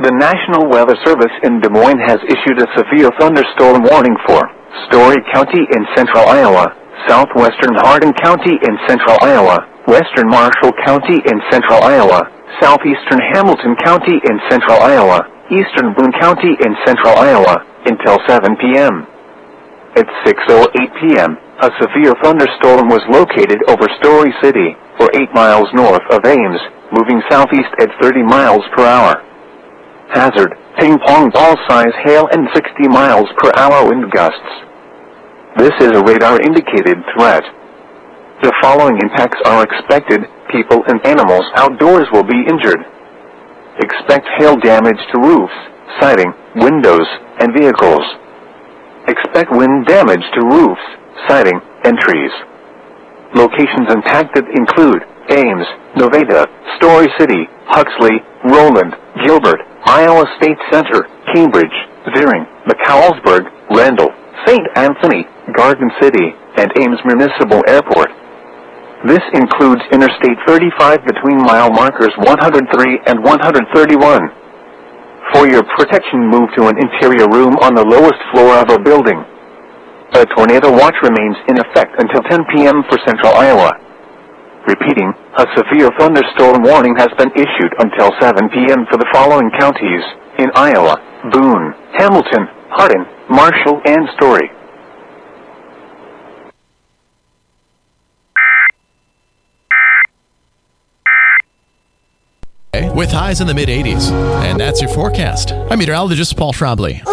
The National Weather Service in Des Moines has issued a severe thunderstorm warning for Story County in central Iowa, southwestern Hardin County in central Iowa, western Marshall County in central Iowa, southeastern Hamilton County in central Iowa, eastern Boone County in central Iowa, until 7 p.m. At 6:08 p.m., a severe thunderstorm was located over Story City, or 8 miles north of Ames, moving southeast at 30 miles per hour. Hazard, ping-pong ball-size hail and 60 miles per hour wind gusts. This is a radar-indicated threat. The following impacts are expected: people and animals outdoors will be injured. Expect hail damage to roofs, siding, windows, and vehicles. Expect wind damage to roofs, siding, and trees. Locations impacted include Ames, Nevada, Story City, Huxley, Roland, Gilbert, Iowa State Center, Cambridge, Deering, McCallsburg, Randall, St. Anthony, Garden City, and Ames Municipal Airport. This includes Interstate 35 between mile markers 103 and 131. For your protection, move to an interior room on the lowest floor of a building. A tornado watch remains in effect until 10 p.m. for central Iowa. Repeating, a severe thunderstorm warning has been issued until 7 p.m. for the following counties in Iowa: Boone, Hamilton, Hardin, Marshall, and Story. With highs in the mid-80s. And that's your forecast. I'm meteorologist Paul Trombley.